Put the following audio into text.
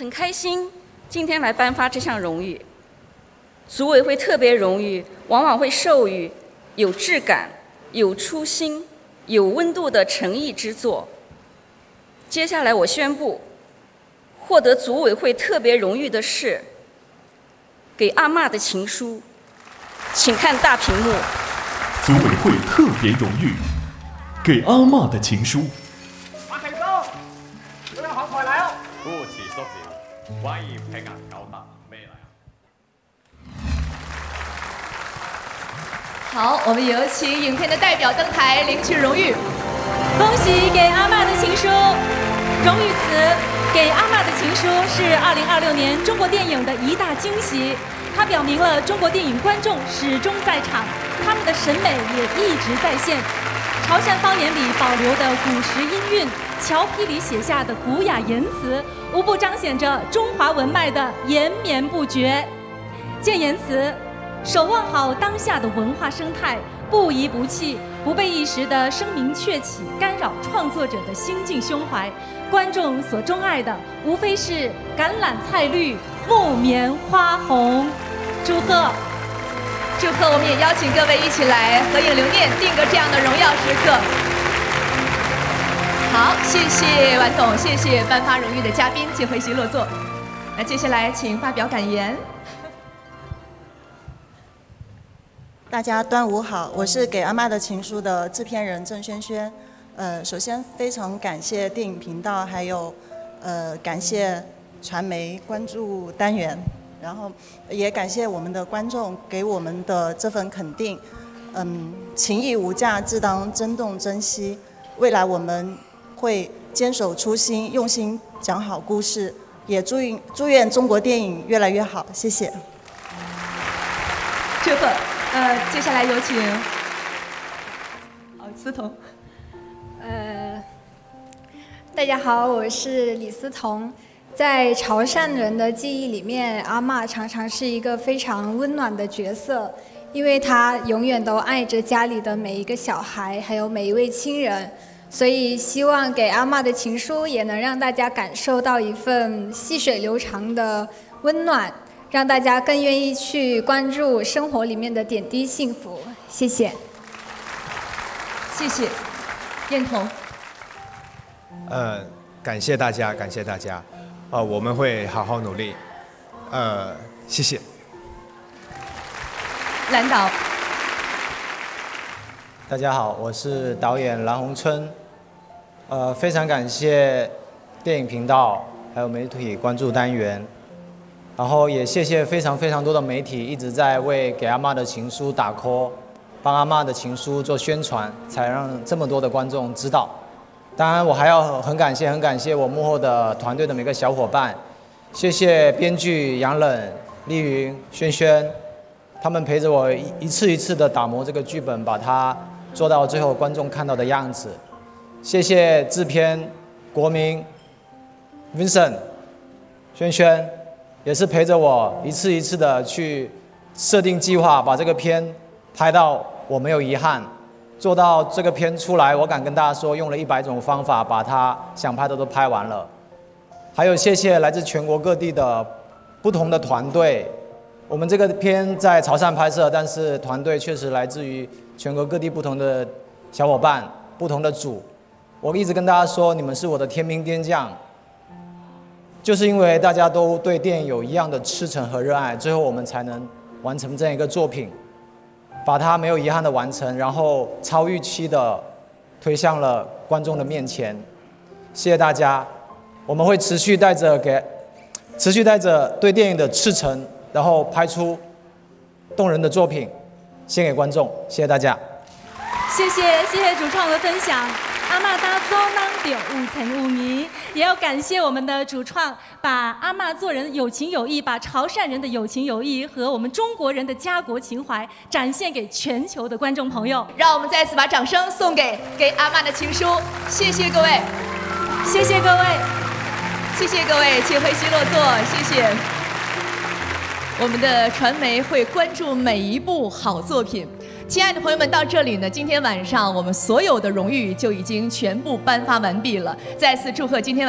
很开心今天来颁发这项荣誉。组委会特别荣誉往往会授予有质感、有初心、有温度的诚意之作。接下来我宣布，获得组委会特别荣誉的是《给阿嬷的情书》，请看大屏幕。 组委会特别荣誉，《給阿嬷的情書》。 阿奇哥，你好快嚟哦！ 姑詞叔字，關於平牙九百咩嚟啊？ 好，我们有请影片的代表登台领取荣誉。 恭喜《给阿嬷的情书》荣誉词，《给阿嬷的情书》是2026年中国电影的一大惊喜，它表明了中国电影观众始终在场，他们的审美也一直在线。潮汕方言里保留的古时音韵，侨批里写下的古雅言辞，无不彰显着中华文脉的延绵不绝。建言词：守望好当下的文化生态，不移不弃，不被一时的声名鹊起干扰创作者的心境胸怀。观众所钟爱的，无非是橄榄菜绿，木棉花红。祝贺！ 祝贺！我们也邀请各位一起来合影留念，定格这样的荣耀时刻。好，谢谢顽董，谢谢颁发荣誉的嘉宾，请回席落座。那接下来请发表感言。 大家端午好，我是《给阿嬷的情书》的制片人郑轩轩。首先非常感谢电影频道，还有感谢传媒关注单元，然后也感谢我们的观众给我们的这份肯定。情义无价，自当珍重珍惜。未来我们会坚守初心，用心讲好故事，也祝愿中国电影越来越好。谢谢。 祝贺！接下来有请思彤。 大家好，我是李思彤。在潮汕人的记忆里面，阿嬷常常是一个非常温暖的角色，因为她永远都爱着家里的每一个小孩，还有每一位亲人。所以希望给阿嬷的情书也能让大家感受到一份细水流长的温暖，让大家更愿意去关注生活里面的点滴幸福。谢谢。 谢谢。燕彤。 感谢大家，感谢大家。我们会好好努力。谢谢。 蓝导。 大家好，我是导演蓝宏春。非常感谢电影频道还有媒体关注单元，然后也谢谢非常多的媒体一直在为《给阿嬷的情书》打 call， 帮阿嬷的情书做宣传，才让这么多的观众知道。当然，我还要很感谢我幕后的团队的每个小伙伴，谢谢编剧杨冷、丽云、轩轩，他们陪着我一次一次的打磨这个剧本，把它做到最后观众看到的样子。谢谢制片国民、Vincent、轩轩，也是陪着我一次一次的去设定计划，把这个片拍到我没有遗憾。做到这个片出来，我敢跟大家说，用了100种方法把它想拍的都拍完了。还有谢谢来自全国各地的不同的团队。我们这个片在潮汕拍摄，但是团队确实来自于全国各地不同的小伙伴、不同的组。我一直跟大家说，你们是我的天兵天将，就是因为大家都对电影有一样的赤诚和热爱，最后我们才能完成这样一个作品。把它没有遗憾的完成，然后超预期的推向了观众的面前。谢谢大家，我们会持续带着对电影的赤诚，然后拍出动人的作品，献给观众。谢谢大家。 谢谢主创的分享。阿嬷搭走囊掉无情无义，也要感谢我们的主创，把阿嬷做人有情有义，把潮汕人的有情有义和我们中国人的家国情怀展现给全球的观众朋友。 让我们再次把掌声送给阿嬷的情书，谢谢各位， 谢谢各位， 谢谢各位，请回席落座，谢谢。我们的传媒会关注每一部好作品。亲爱的朋友们，到这里呢，今天晚上我们所有的荣誉就已经全部颁发完毕了。再次祝贺今天晚上